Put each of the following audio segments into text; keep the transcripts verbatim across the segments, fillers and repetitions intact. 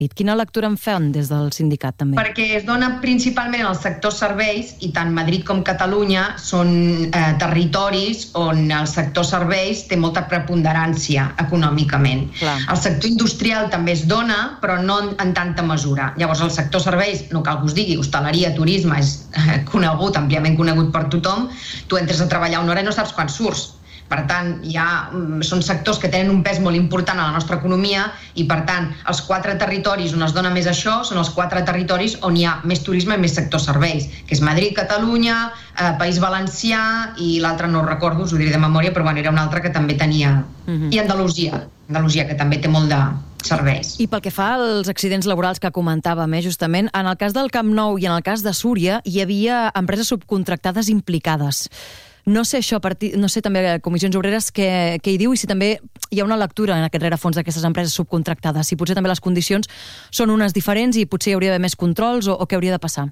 Quina lectura en fan des del sindicat, també? Perquè es dona principalment al sector serveis, i tant Madrid com Catalunya són eh, territoris on el sector serveis té molta preponderància econòmicament. Clar. El sector industrial també es dona, però no en, en tanta mesura. Llavors, el sector serveis, no cal que us digui, hostaleria, turisme, és eh, conegut, àmpliament conegut per tothom. Tu entres a treballar una hora i no saps quan surts. Per tant, hi ha, són sectors que tenen un pes molt important a la nostra economia i, per tant, els quatre territoris on es dona més això són els quatre territoris on hi ha més turisme i més sector serveis, que és Madrid, Catalunya, eh, País Valencià i l'altre no ho recordo, us ho diré de memòria, però bueno, era un altre que també tenia... Uh-huh. I Andalusia, Andalusia, que també té molt de serveis. I pel que fa als accidents laborals que comentàvem, eh, justament, en el cas del Camp Nou i en el cas de Súria hi havia empreses subcontractades implicades. No sé això, no sé també Comissions Obreres què, què hi diu i si també hi ha una lectura en aquest rerefons d'aquestes empreses subcontractades, si potser també les condicions són unes diferents i potser hi hauria d'haver més controls o, o què hauria de passar.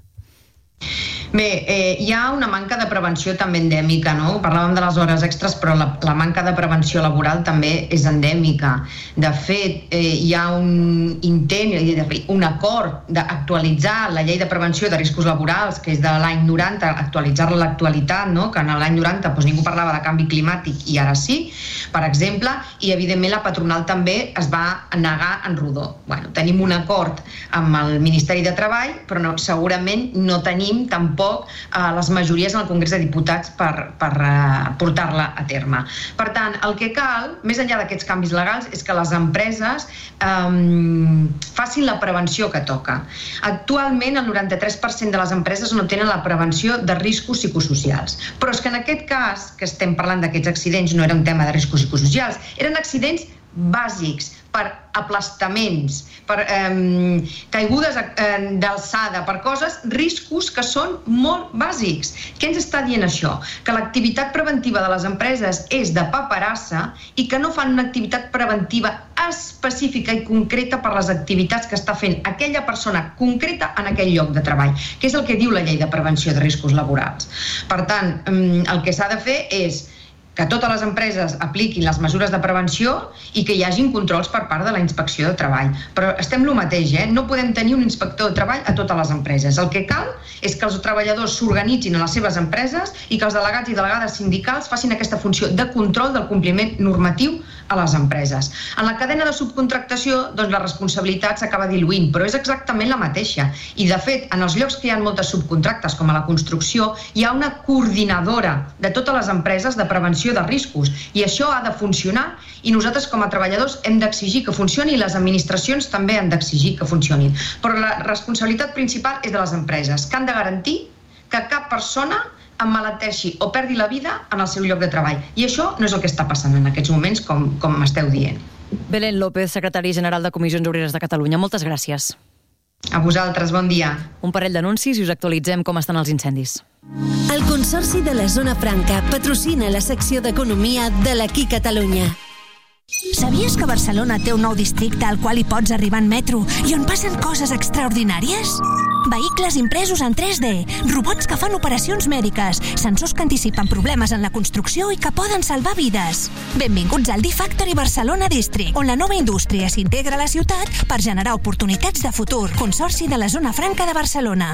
Bé, eh, hi ha una manca de prevenció també endèmica, no? Parlàvem de les hores extres, però la, la manca de prevenció laboral també és endèmica. De fet, eh, hi ha un intent, un acord d'actualitzar la llei de prevenció de riscos laborals, que és de l'any noranta, actualitzar-la a l'actualitat, no? Que en l'any noranta doncs, ningú parlava de canvi climàtic i ara sí, per exemple, i evidentment la patronal també es va negar en rodó. Bueno, tenim un acord amb el Ministeri de Treball, però no, segurament no tenim tampoc poc eh, les majories en el Congrés de Diputats per, per eh, portar-la a terme. Per tant, el que cal, més enllà d'aquests canvis legals, és que les empreses eh, facin la prevenció que toca. Actualment, el noranta-tres per cent de les empreses no tenen la prevenció de riscos psicosocials. Però és que en aquest cas, que estem parlant d'aquests accidents, no era un tema de riscos psicosocials, eren accidents bàsics, per aplastaments, per eh, caigudes eh, d'alçada, per coses, riscos que són molt bàsics. Què ens està dient això? Que l'activitat preventiva de les empreses és de paperassa i que no fan una activitat preventiva específica i concreta per les activitats que està fent aquella persona concreta en aquell lloc de treball, que és el que diu la llei de prevenció de riscos laborals. Per tant, eh, el que s'ha de fer és que totes les empreses apliquin les mesures de prevenció i que hi hagin controls per part de la inspecció de treball. Però estem el mateix, eh? No podem tenir un inspector de treball a totes les empreses. El que cal és que els treballadors s'organitzin a les seves empreses i que els delegats i delegades sindicals facin aquesta funció de control del compliment normatiu a les empreses. En la cadena de subcontractació, doncs la responsabilitat s'acaba diluint, però és exactament la mateixa. I, de fet, en els llocs que hi ha moltes subcontractes, com a la construcció, hi ha una coordinadora de totes les empreses de prevenció de riscos, i això ha de funcionar i nosaltres com a treballadors hem d'exigir que funcioni i les administracions també han d'exigir que funcionin. Però la responsabilitat principal és de les empreses, que han de garantir que cap persona emmalalteixi o perdi la vida en el seu lloc de treball. I això no és el que està passant en aquests moments, com, com esteu dient. Belén López, secretari general de Comissions Obreres de Catalunya. Moltes gràcies. A vosaltres, bon dia. Un parell d'anuncis i us actualitzem com estan els incendis. El Consorci de la Zona Franca patrocina la secció d'Economia de l'Aquí Catalunya. Sabies que Barcelona té un nou districte al qual hi pots arribar en metro i on passen coses extraordinàries? Vehicles impresos en tres D, robots que fan operacions mèdiques, sensors que anticipen problemes en la construcció i que poden salvar vides. Benvinguts al D-Factory Barcelona District, on la nova indústria s'integra a la ciutat per generar oportunitats de futur. Consorci de la Zona Franca de Barcelona.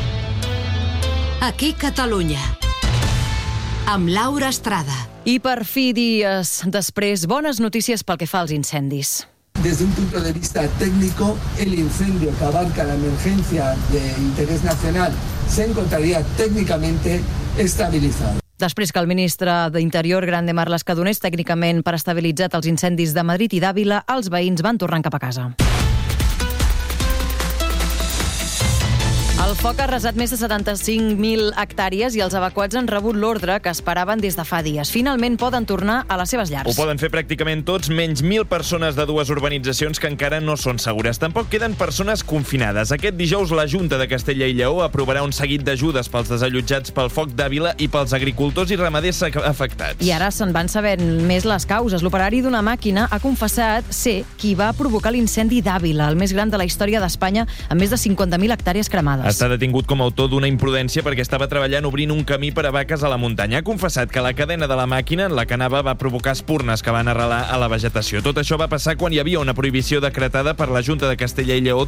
Aquí Catalunya, amb Laura Estrada. I per fi, dies després, bones notícies pel que fa als incendis. Desde un punto de vista técnico, el incendio que abarca la emergencia de interés nacional se encontraría técnicamente estabilizado. Després que el ministre d'Interior, Grande Marlaska, donés tècnicament per estabilitzat els incendis de Madrid i d'Àvila, els veïns van tornant cap a casa. El foc ha arrasat més de setanta-cinc mil hectàrees i els evacuats han rebut l'ordre que esperaven des de fa dies. Finalment poden tornar a les seves llars. Ho poden fer pràcticament tots, menys mil persones de dues urbanitzacions que encara no són segures. Tampoc queden persones confinades. Aquest dijous la Junta de Castella i Lleó aprovarà un seguit d'ajudes pels desallotjats pel foc d'Àvila i pels agricultors i ramaders afectats. I ara se'n van sabent més les causes. L'operari d'una màquina ha confessat ser qui va provocar l'incendi d'Àvila, el més gran de la història d'Espanya, amb més de cinquanta mil hectàrees cremades. Està detingut com a autor d'una imprudència perquè estava treballant obrint un camí per a vaques a la muntanya. Ha confessat que la cadena de la màquina en la que anava va provocar espurnes que van arrelar a la vegetació. Tot això va passar quan hi havia una prohibició decretada per la Junta de Castella i Lleó